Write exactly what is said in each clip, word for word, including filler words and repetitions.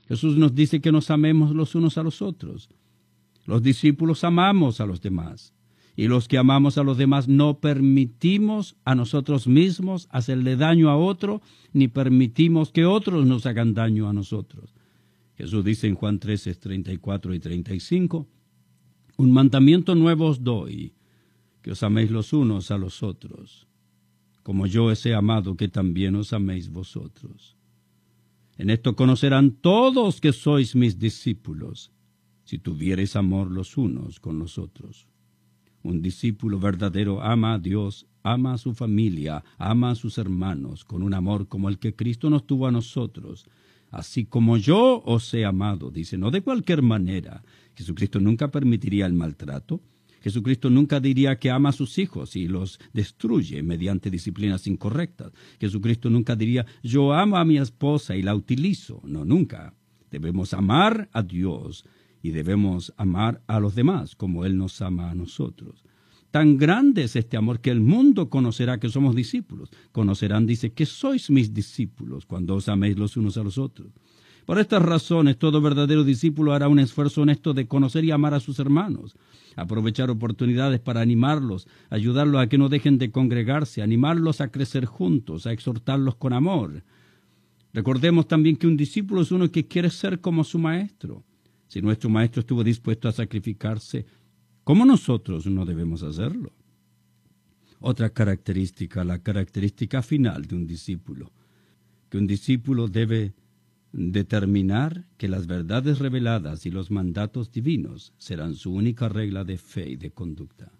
Jesús nos dice que nos amemos los unos a los otros. Los discípulos amamos a los demás. Y los que amamos a los demás no permitimos a nosotros mismos hacerle daño a otro, ni permitimos que otros nos hagan daño a nosotros. Jesús dice en Juan trece, treinta y cuatro y treinta y cinco, un mandamiento nuevo os doy, que os améis los unos a los otros, como yo os he amado, que también os améis vosotros. En esto conocerán todos que sois mis discípulos, si tuviereis amor los unos con los otros. Un discípulo verdadero ama a Dios, ama a su familia, ama a sus hermanos, con un amor como el que Cristo nos tuvo a nosotros. Así como yo os he amado, dice, no de cualquier manera. Jesucristo nunca permitiría el maltrato. Jesucristo nunca diría que ama a sus hijos y los destruye mediante disciplinas incorrectas. Jesucristo nunca diría, yo amo a mi esposa y la utilizo. No, nunca. Debemos amar a Dios y debemos amar a los demás como Él nos ama a nosotros. Tan grande es este amor que el mundo conocerá que somos discípulos. Conocerán, dice, que sois mis discípulos cuando os améis los unos a los otros. Por estas razones, todo verdadero discípulo hará un esfuerzo honesto de conocer y amar a sus hermanos, aprovechar oportunidades para animarlos, ayudarlos a que no dejen de congregarse, animarlos a crecer juntos, a exhortarlos con amor. Recordemos también que un discípulo es uno que quiere ser como su maestro. Si nuestro maestro estuvo dispuesto a sacrificarse, ¿cómo nosotros no debemos hacerlo? Otra característica, la característica final de un discípulo, que un discípulo debe determinar que las verdades reveladas y los mandatos divinos serán su única regla de fe y de conducta.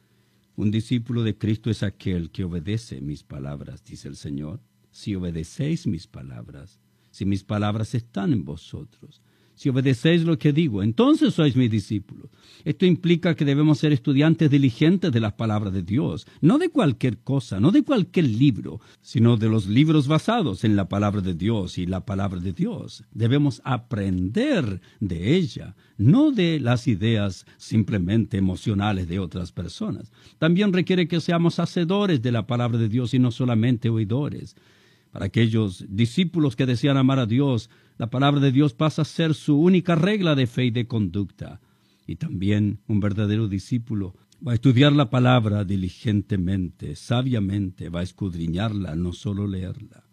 Un discípulo de Cristo es aquel que obedece mis palabras, dice el Señor. Si obedecéis mis palabras, si mis palabras están en vosotros, si obedecéis lo que digo, entonces sois mis discípulos. Esto implica que debemos ser estudiantes diligentes de las palabras de Dios, no de cualquier cosa, no de cualquier libro, sino de los libros basados en la palabra de Dios y la palabra de Dios. Debemos aprender de ella, no de las ideas simplemente emocionales de otras personas. También requiere que seamos hacedores de la palabra de Dios y no solamente oidores. Para aquellos discípulos que desean amar a Dios, la palabra de Dios pasa a ser su única regla de fe y de conducta. Y también un verdadero discípulo va a estudiar la palabra diligentemente, sabiamente, va a escudriñarla, no solo leerla.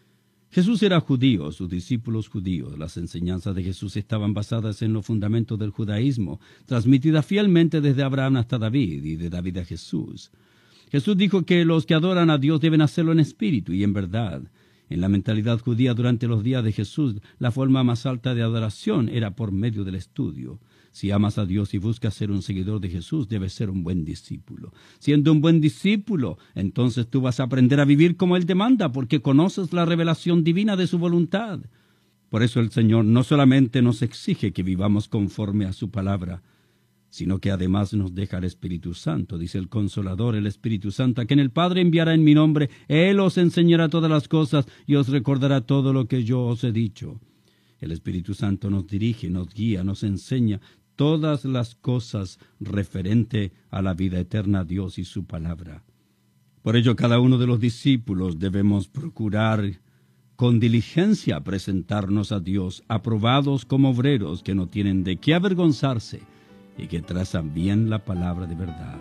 Jesús era judío, sus discípulos judíos. Las enseñanzas de Jesús estaban basadas en los fundamentos del judaísmo, transmitidas fielmente desde Abraham hasta David y de David a Jesús. Jesús dijo que los que adoran a Dios deben hacerlo en espíritu y en verdad. En la mentalidad judía durante los días de Jesús, la forma más alta de adoración era por medio del estudio. Si amas a Dios y buscas ser un seguidor de Jesús, debes ser un buen discípulo. Siendo un buen discípulo, entonces tú vas a aprender a vivir como Él te manda, porque conoces la revelación divina de su voluntad. Por eso el Señor no solamente nos exige que vivamos conforme a su palabra, sino que además nos deja el Espíritu Santo, dice el Consolador, el Espíritu Santo, a quien el Padre enviará en mi nombre. Él os enseñará todas las cosas y os recordará todo lo que yo os he dicho. El Espíritu Santo nos dirige, nos guía, nos enseña todas las cosas referente a la vida eterna, a Dios y su palabra. Por ello, cada uno de los discípulos debemos procurar con diligencia presentarnos a Dios, aprobados como obreros que no tienen de qué avergonzarse, y que trazan bien la palabra de verdad.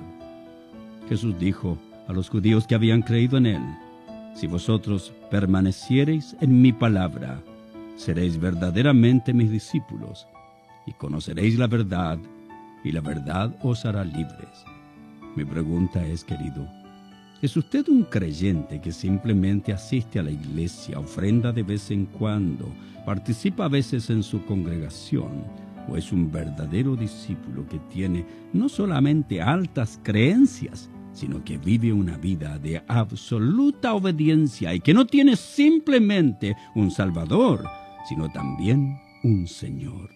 Jesús dijo a los judíos que habían creído en Él, si vosotros permaneciereis en mi palabra, seréis verdaderamente mis discípulos, y conoceréis la verdad, y la verdad os hará libres. Mi pregunta es, querido, ¿es usted un creyente que simplemente asiste a la iglesia, ofrenda de vez en cuando, participa a veces en su congregación, o es un verdadero discípulo que tiene no solamente altas creencias, sino que vive una vida de absoluta obediencia y que no tiene simplemente un Salvador, sino también un Señor?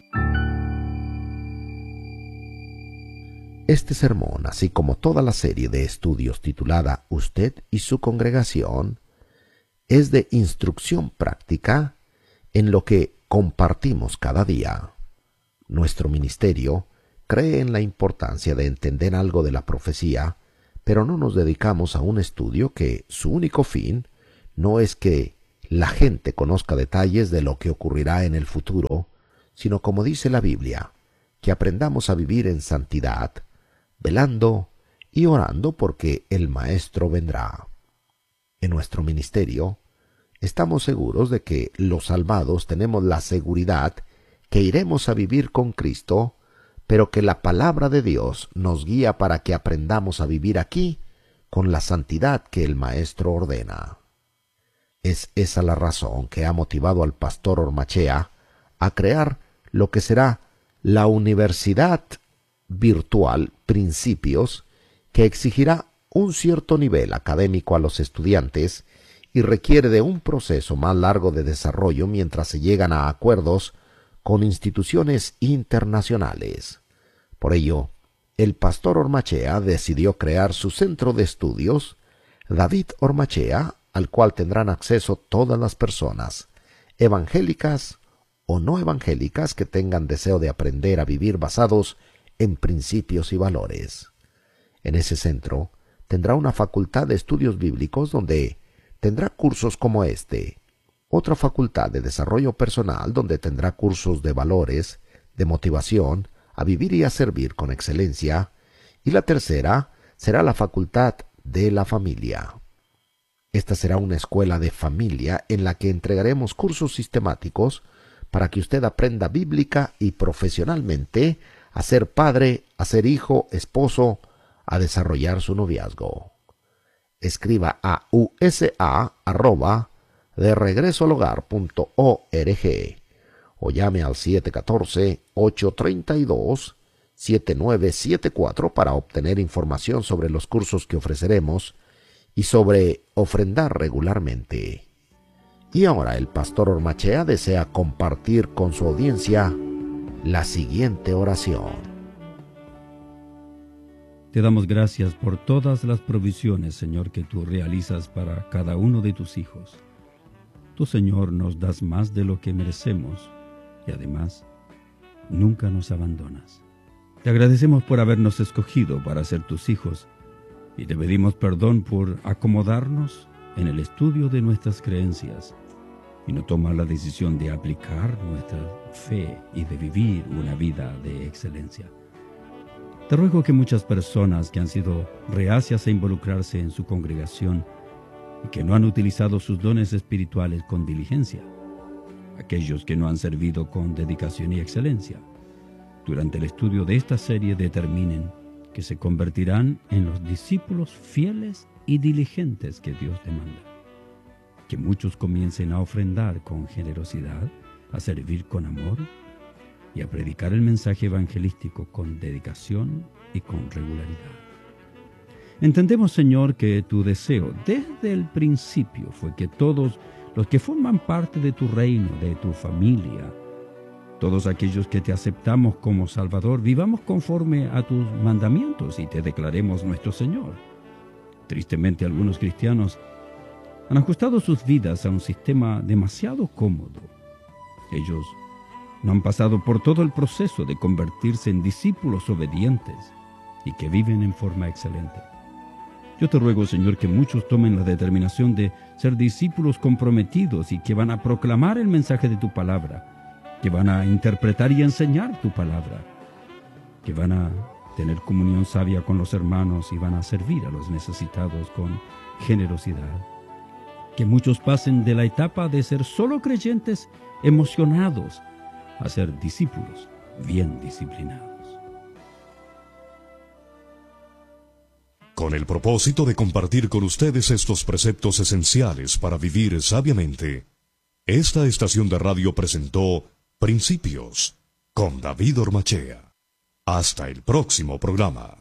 Este sermón, así como toda la serie de estudios titulada Usted y su congregación, es de instrucción práctica en lo que compartimos cada día. Nuestro ministerio cree en la importancia de entender algo de la profecía, pero no nos dedicamos a un estudio que su único fin no es que la gente conozca detalles de lo que ocurrirá en el futuro, sino como dice la Biblia, que aprendamos a vivir en santidad, velando y orando porque el Maestro vendrá. En nuestro ministerio, estamos seguros de que los salvados tenemos la seguridad que iremos a vivir con Cristo, pero que la palabra de Dios nos guía para que aprendamos a vivir aquí con la santidad que el Maestro ordena. Es esa la razón que ha motivado al pastor Ormachea a crear lo que será la Universidad Virtual Principios, que exigirá un cierto nivel académico a los estudiantes y requiere de un proceso más largo de desarrollo mientras se llegan a acuerdos con instituciones internacionales. Por ello, el pastor Ormachea decidió crear su centro de estudios, David Ormachea, al cual tendrán acceso todas las personas, evangélicas o no evangélicas, que tengan deseo de aprender a vivir basados en principios y valores. En ese centro tendrá una facultad de estudios bíblicos donde tendrá cursos como este, otra facultad de desarrollo personal donde tendrá cursos de valores, de motivación, a vivir y a servir con excelencia, y la tercera será la facultad de la familia. Esta será una escuela de familia en la que entregaremos cursos sistemáticos para que usted aprenda bíblica y profesionalmente a ser padre, a ser hijo, esposo, a desarrollar su noviazgo. Escriba a usa arroba de regreso al hogar punto org o llame al siete uno cuatro, ocho tres dos, siete nueve siete cuatro para obtener información sobre los cursos que ofreceremos y sobre ofrendar regularmente. Y ahora el pastor Ormachea desea compartir con su audiencia la siguiente oración. Te damos gracias por todas las provisiones, Señor, que tú realizas para cada uno de tus hijos. Tú, Señor, nos das más de lo que merecemos y además nunca nos abandonas. Te agradecemos por habernos escogido para ser tus hijos y te pedimos perdón por acomodarnos en el estudio de nuestras creencias y no tomar la decisión de aplicar nuestra fe y de vivir una vida de excelencia. Te ruego que muchas personas que han sido reacias a involucrarse en su congregación y que no han utilizado sus dones espirituales con diligencia, aquellos que no han servido con dedicación y excelencia, durante el estudio de esta serie determinen que se convertirán en los discípulos fieles y diligentes que Dios demanda. Que muchos comiencen a ofrendar con generosidad, a servir con amor y a predicar el mensaje evangelístico con dedicación y con regularidad. Entendemos, Señor, que tu deseo desde el principio fue que todos los que forman parte de tu reino, de tu familia, todos aquellos que te aceptamos como Salvador, vivamos conforme a tus mandamientos y te declaremos nuestro Señor. Tristemente, algunos cristianos han ajustado sus vidas a un sistema demasiado cómodo. Ellos no han pasado por todo el proceso de convertirse en discípulos obedientes y que viven en forma excelente. Yo te ruego, Señor, que muchos tomen la determinación de ser discípulos comprometidos y que van a proclamar el mensaje de tu palabra, que van a interpretar y enseñar tu palabra, que van a tener comunión sabia con los hermanos y van a servir a los necesitados con generosidad. Que muchos pasen de la etapa de ser solo creyentes emocionados a ser discípulos bien disciplinados. Con el propósito de compartir con ustedes estos preceptos esenciales para vivir sabiamente, esta estación de radio presentó Principios con David Ormachea. Hasta el próximo programa.